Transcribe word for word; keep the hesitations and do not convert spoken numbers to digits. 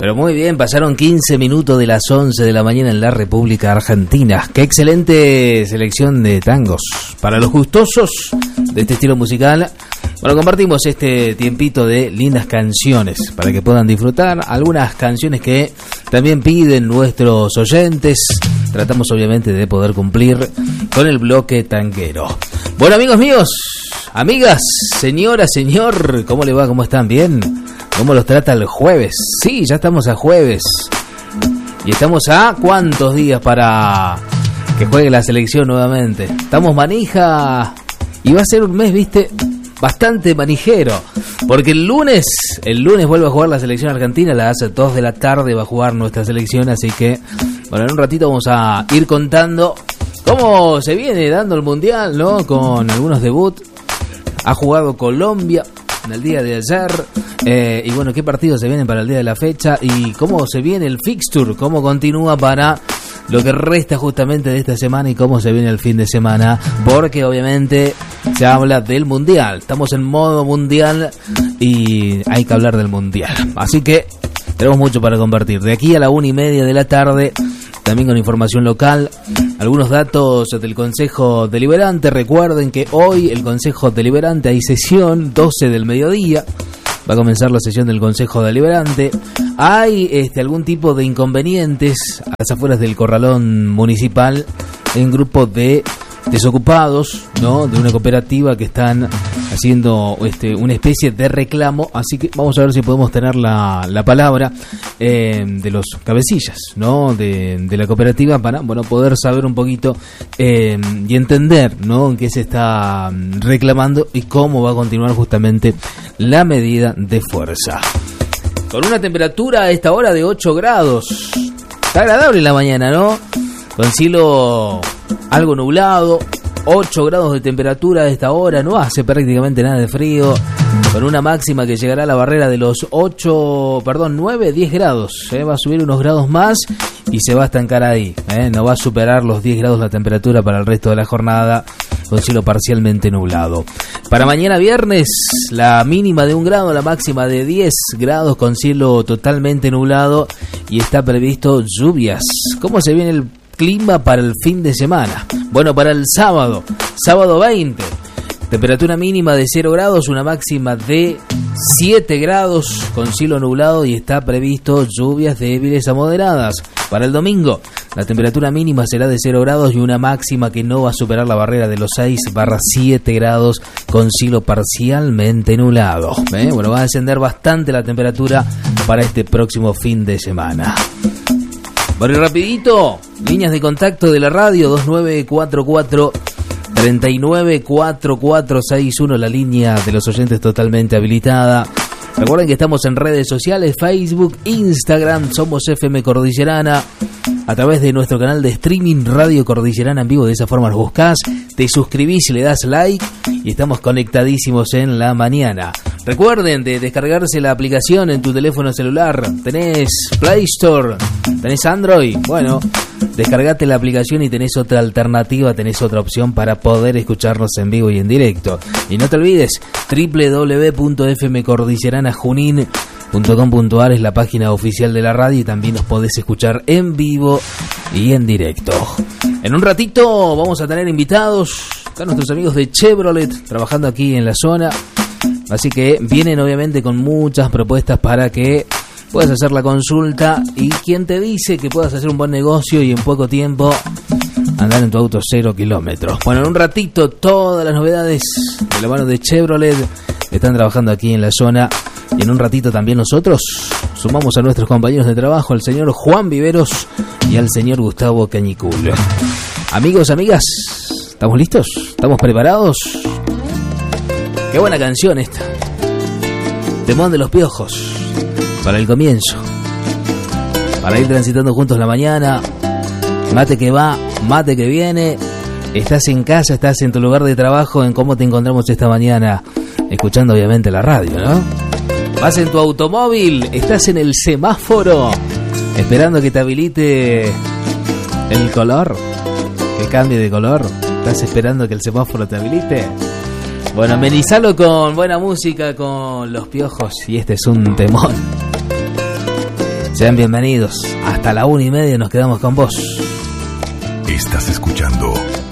Pero muy bien, pasaron quince minutos de las once de la mañana en la República Argentina. Qué excelente selección de tangos. Para los gustosos de este estilo musical, bueno, compartimos este tiempito de lindas canciones para que puedan disfrutar. Algunas canciones que también piden nuestros oyentes. Tratamos obviamente de poder cumplir con el bloque tanguero. Bueno, amigos míos, amigas, señora, señor, ¿cómo le va? ¿Cómo están? ¿Bien? ¿Cómo los trata el jueves? Sí, ya estamos a jueves. Y estamos a ¿cuántos días para que juegue la selección nuevamente? Estamos manija y va a ser un mes, viste, bastante manijero. Porque el lunes, el lunes vuelve a jugar la selección argentina, a las dos de la tarde va a jugar nuestra selección, así que, bueno, en un ratito vamos a ir contando cómo se viene dando el mundial, ¿no? Con algunos debuts. Ha jugado Colombia en el día de ayer. Eh, y bueno, qué partidos se vienen para el día de la fecha y cómo se viene el fixture, cómo continúa para lo que resta justamente de esta semana y cómo se viene el fin de semana, porque obviamente se habla del mundial. Estamos en modo mundial y hay que hablar del mundial. Así que tenemos mucho para compartir. De aquí a la una y media de la tarde, también con información local, algunos datos del Consejo Deliberante. Recuerden que hoy el Consejo Deliberante hay sesión, doce del mediodía. Va a comenzar la sesión del Consejo Deliberante. Hay este, algún tipo de inconvenientes a las afueras del corralón municipal en grupo de desocupados, ¿no? De una cooperativa que están haciendo este, una especie de reclamo. Así que vamos a ver si podemos tener la, la palabra eh, de los cabecillas, ¿no? De, de la cooperativa para, bueno, poder saber un poquito eh, y entender, ¿no? En qué se está reclamando y cómo va a continuar justamente la medida de fuerza. Con una temperatura a esta hora de ocho grados. Está agradable la mañana, ¿no? Con cielo algo nublado, ocho grados de temperatura a esta hora, no hace prácticamente nada de frío, con una máxima que llegará a la barrera de los ocho, perdón, nueve, diez grados, ¿eh? Va a subir unos grados más y se va a estancar ahí, ¿eh? No va a superar los diez grados la temperatura para el resto de la jornada, con cielo parcialmente nublado. Para mañana viernes, la mínima de un grado, la máxima de diez grados con cielo totalmente nublado y está previsto lluvias. ¿Cómo se viene el clima para el fin de semana? Bueno, para el sábado, sábado veinte, temperatura mínima de cero grados, una máxima de siete grados con cielo nublado y está previsto lluvias débiles a moderadas. Para el domingo, la temperatura mínima será de cero grados y una máxima que no va a superar la barrera de los seis barra siete grados con cielo parcialmente nublado. ¿Eh? Bueno, va a descender bastante la temperatura para este próximo fin de semana. Bueno, y rapidito, líneas de contacto de la radio, dos nueve cuatro cuatro, tres nueve cuatro cuatro seis uno, la línea de los oyentes totalmente habilitada. Recuerden que estamos en redes sociales, Facebook, Instagram, somos F M Cordillerana, a través de nuestro canal de streaming Radio Cordillerana en vivo. De esa forma nos buscás, te suscribís y le das like y estamos conectadísimos en la mañana. Recuerden de descargarse la aplicación en tu teléfono celular. ¿Tenés Play Store? ¿Tenés Android? Bueno, descargate la aplicación y tenés otra alternativa, tenés otra opción para poder escucharnos en vivo y en directo. Y no te olvides, doble u doble u doble u punto f m cordillerana junín punto com punto a r es la página oficial de la radio y también nos podés escuchar en vivo y en directo. En un ratito vamos a tener invitados, están nuestros amigos de Chevrolet trabajando aquí en la zona. Así que vienen obviamente con muchas propuestas para que puedas hacer la consulta. Y quien te dice que puedas hacer un buen negocio y en poco tiempo andar en tu auto cero kilómetros. Bueno, en un ratito todas las novedades de la mano de Chevrolet están trabajando aquí en la zona. Y en un ratito también nosotros sumamos a nuestros compañeros de trabajo, al señor Juan Viveros y al señor Gustavo Cañicul. Amigos, amigas, ¿estamos listos? ¿Estamos preparados? Qué buena canción esta. Temón de los Piojos. Para el comienzo. Para ir transitando juntos la mañana. Mate que va, mate que viene. Estás en casa, estás en tu lugar de trabajo. ¿En cómo te encontramos esta mañana? Escuchando obviamente la radio, ¿no? Vas en tu automóvil, estás en el semáforo, esperando que te habilite el color, que cambie de color. ¿Estás esperando que el semáforo te habilite? Bueno, amenizalo con buena música, con Los Piojos, y este es un temón. Sean bienvenidos. Hasta la una y media nos quedamos con vos. Estás escuchando